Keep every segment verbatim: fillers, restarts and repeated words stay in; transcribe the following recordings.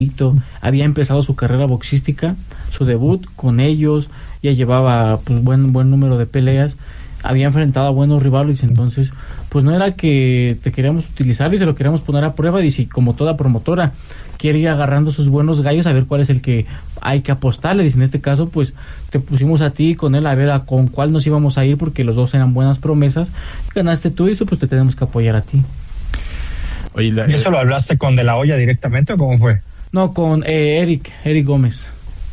había empezado su carrera boxística, su debut con ellos, ya llevaba pues buen buen número de peleas, había enfrentado a buenos rivales, entonces pues no era que te queríamos utilizar y se lo queríamos poner a prueba, dice, como toda promotora quiere ir agarrando sus buenos gallos a ver cuál es el que hay que apostarle, dice, en este caso pues te pusimos a ti con él a ver a con cuál nos íbamos a ir porque los dos eran buenas promesas, ganaste tú y eso pues te tenemos que apoyar a ti. Oye, la, ¿y eso lo hablaste con De La Hoya directamente o cómo fue? No, con eh, Eric, Eric Gómez.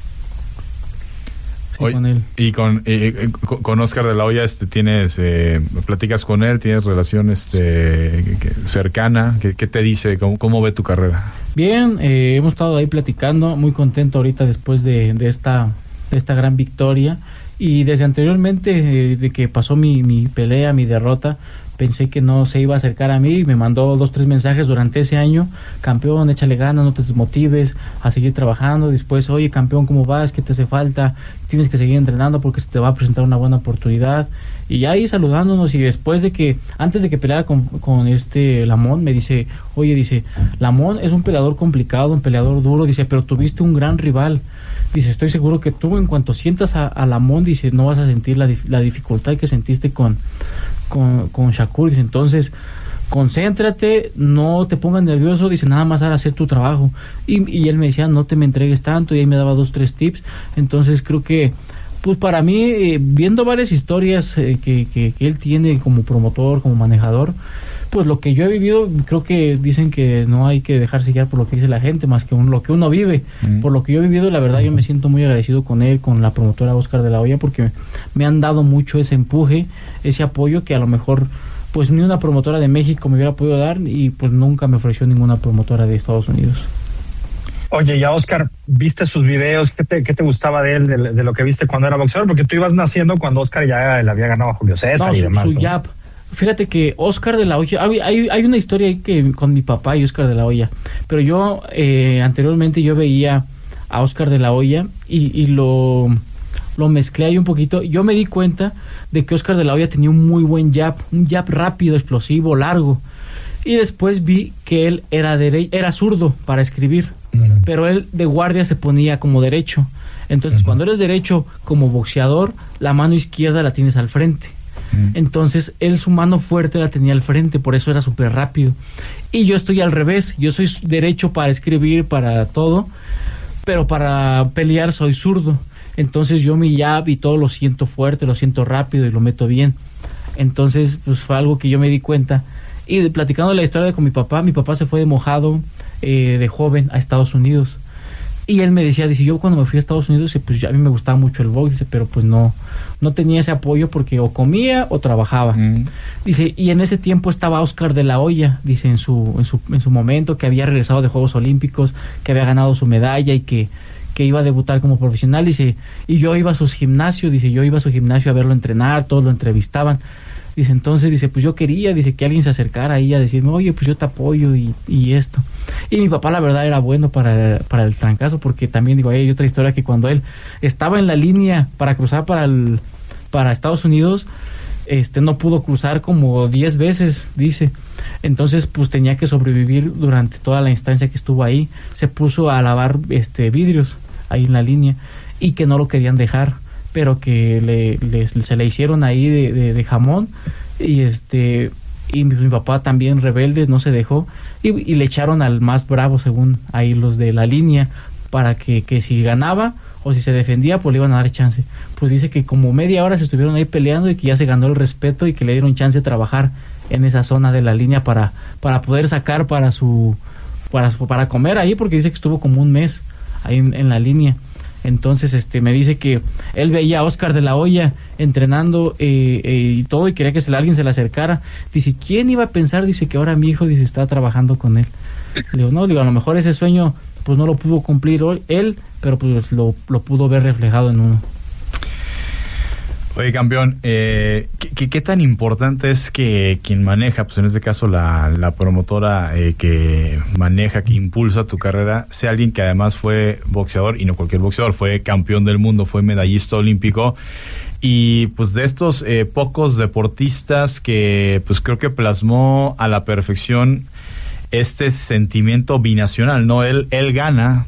Sí, Oye, con él. Y con eh, con Oscar De La Hoya, este, tienes, eh, platicas con él, tienes relación este, cercana, ¿qué, qué te dice? ¿Cómo, cómo ve tu carrera? Bien, eh, hemos estado ahí platicando, muy contento ahorita después de, de esta de esta gran victoria, y desde anteriormente, eh, de que pasó mi, mi pelea, mi derrota, pensé que no se iba a acercar a mí y me mandó dos, tres mensajes durante ese año. Campeón, échale ganas, no te desmotives, a seguir trabajando. Después, oye, campeón, ¿cómo vas? ¿Qué te hace falta? Tienes que seguir entrenando porque se te va a presentar una buena oportunidad. Y ya ahí saludándonos, y después de que, antes de que peleara con, con este Lamont, me dice, oye, dice, Lamont es un peleador complicado, un peleador duro, dice, pero tuviste un gran rival. Dice, estoy seguro que tú en cuanto sientas a, a Lamont, dice, no vas a sentir la, la dificultad que sentiste con, con, con Shakur. Dice, entonces, concéntrate, no te pongas nervioso, dice, nada más a hacer tu trabajo. Y, y él me decía, no te me entregues tanto, y ahí me daba dos, tres tips. Entonces creo que, pues para mí, eh, viendo varias historias eh, que, que, que él tiene como promotor, como manejador, pues lo que yo he vivido, creo que dicen que no hay que dejarse guiar por lo que dice la gente, más que un, lo que uno vive. Mm. Por lo que yo he vivido, la verdad, yo me siento muy agradecido con él, con la promotora Oscar De La Hoya, porque me han dado mucho ese empuje, ese apoyo que a lo mejor pues ni una promotora de México me hubiera podido dar, y pues nunca me ofreció ninguna promotora de Estados Unidos. Oye, ya Oscar, ¿viste sus videos? ¿Qué te, qué te gustaba de él, de, de lo que viste cuando era boxeador? Porque tú ibas naciendo cuando Oscar ya le había ganado a Julio César, no, y su, demás. Su ¿no? jab. Fíjate que Oscar De La Hoya, hay, hay, hay una historia ahí que con mi papá y Oscar De La Hoya, pero yo eh, anteriormente yo veía a Oscar De La Hoya y, y lo, lo mezclé ahí un poquito. Yo me di cuenta de que Oscar De La Hoya tenía un muy buen jab, un jab rápido, explosivo, largo, y después vi que él era, dere- era zurdo para escribir, uh-huh. pero él de guardia se ponía como derecho. Entonces uh-huh. cuando eres derecho como boxeador, la mano izquierda la tienes al frente. Entonces él su mano fuerte la tenía al frente, por eso era súper rápido. Y yo estoy al revés, yo soy derecho para escribir, para todo, pero para pelear soy zurdo. Entonces yo mi jab y todo lo siento fuerte, lo siento rápido y lo meto bien. Entonces pues fue algo que yo me di cuenta. Y de, platicando la historia de con mi papá, mi papá se fue de mojado eh, de joven a Estados Unidos. Y él me decía, dice, yo cuando me fui a Estados Unidos, dice, pues a mí me gustaba mucho el box, dice, pero pues no, no tenía ese apoyo porque o comía o trabajaba. Mm. Dice, y en ese tiempo estaba Oscar De La Hoya, dice, en su, en su, en su momento, que había regresado de Juegos Olímpicos, que había ganado su medalla y que, que iba a debutar como profesional, dice, y yo iba a sus gimnasios, dice, yo iba a su gimnasio a verlo entrenar, todos lo entrevistaban. Dice, entonces, dice, pues yo quería, dice, que alguien se acercara ahí a decirme, oye, pues yo te apoyo y, y esto. Y mi papá, la verdad, era bueno para, para el trancazo, porque también, digo, hay otra historia que cuando él estaba en la línea para cruzar para el, para Estados Unidos, este, no pudo cruzar como diez veces, dice. Entonces, pues tenía que sobrevivir durante toda la instancia que estuvo ahí. Se puso a lavar este vidrios ahí en la línea y que no lo querían dejar, pero que le, le, se le hicieron ahí de, de, de jamón, y este y mi, mi papá también rebelde no se dejó, y, y le echaron al más bravo, según ahí los de la línea, para que, que si ganaba o si se defendía, pues le iban a dar chance. Pues dice que como media hora se estuvieron ahí peleando y que ya se ganó el respeto y que le dieron chance de trabajar en esa zona de la línea para, para poder sacar para su para, para comer ahí, porque dice que estuvo como un mes ahí en, en la línea. Entonces este me dice que él veía a Oscar De La Hoya entrenando eh, eh, y todo, y quería que se, alguien se le acercara. Dice, ¿quién iba a pensar? Dice que ahora mi hijo, dice, está trabajando con él. Le digo, no, digo, a lo mejor ese sueño pues no lo pudo cumplir hoy, él, pero pues lo, lo pudo ver reflejado en uno. Oye, campeón, eh, ¿qué, ¿qué tan importante es que quien maneja, pues en este caso la, la promotora eh, que maneja, que impulsa tu carrera, sea alguien que además fue boxeador, y no cualquier boxeador, fue campeón del mundo, fue medallista olímpico, y pues de estos eh, pocos deportistas que pues creo que plasmó a la perfección este sentimiento binacional, ¿no? Él, él gana